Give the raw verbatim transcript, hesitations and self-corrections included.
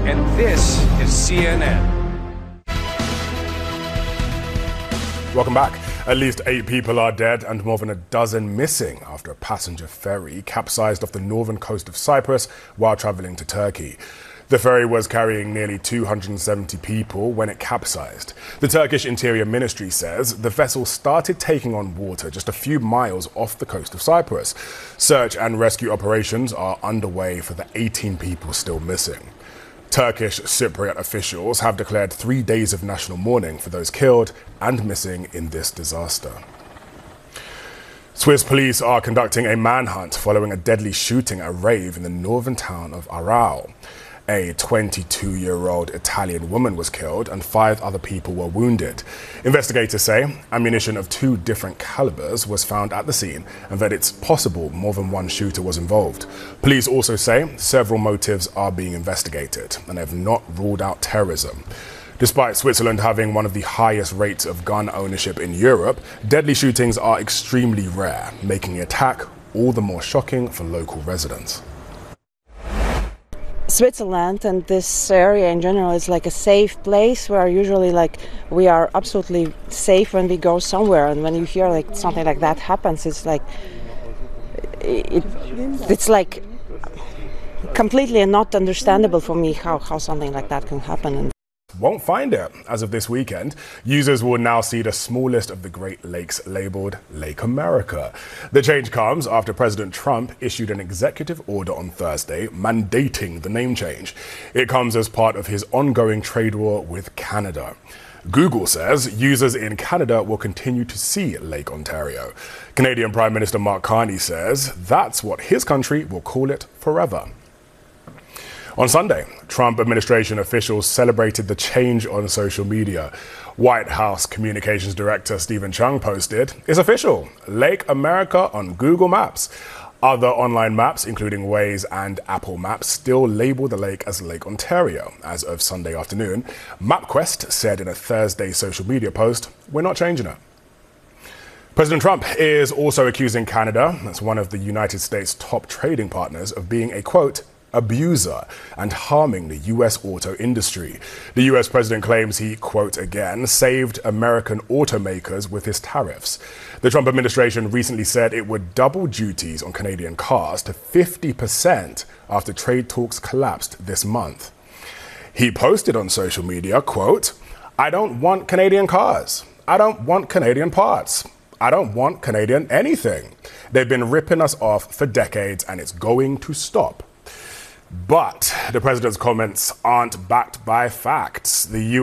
and this is C N N. Welcome back. At least eight people are dead and more than a dozen missing after a passenger ferry capsized off the northern coast of Cyprus while travelling to Turkey. The ferry was carrying nearly two hundred seventy people when it capsized. The Turkish Interior Ministry says the vessel started taking on water just a few miles off the coast of Cyprus. Search and rescue operations are underway for the eighteen people still missing. Turkish Cypriot officials have declared three days of national mourning for those killed and missing in this disaster. Swiss police are conducting a manhunt following a deadly shooting at a rave in the northern town of Aarau. A twenty-two-year-old Italian woman was killed and five other people were wounded. Investigators say ammunition of two different calibers was found at the scene and that it's possible more than one shooter was involved. Police also say several motives are being investigated and have not ruled out terrorism. Despite Switzerland having one of the highest rates of gun ownership in Europe, deadly shootings are extremely rare, making the attack all the more shocking for local residents. Switzerland and this area in general is like a safe place where usually like we are absolutely safe when we go somewhere, and when you hear like something like that happens, it's like it, it's like completely not understandable for me how, how something like that can happen. And won't find it. As of this weekend, users will now see the smallest of the Great Lakes labeled Lake America. The change comes after President Trump issued an executive order on Thursday mandating the name change. It comes as part of his ongoing trade war with Canada. Google says users in Canada will continue to see Lake Ontario. Canadian Prime Minister Mark Carney says that's what his country will call it forever. On Sunday, Trump administration officials celebrated the change on social media. White House Communications Director Stephen Chung posted, "It's official, Lake America on Google Maps." Other online maps, including Waze and Apple Maps, still label the lake as Lake Ontario as of Sunday afternoon. MapQuest said in a Thursday social media post, "We're not changing it." President Trump is also accusing Canada, that's one of the United States' top trading partners, of being a, quote, abuser and harming the U S auto industry. The U S president claims he, quote again, saved American automakers with his tariffs. The Trump administration recently said it would double duties on Canadian cars to fifty percent after trade talks collapsed this month. He posted on social media, quote, "I don't want Canadian cars. I don't want Canadian parts. I don't want Canadian anything. They've been ripping us off for decades and it's going to stop." But the president's comments aren't backed by facts. The U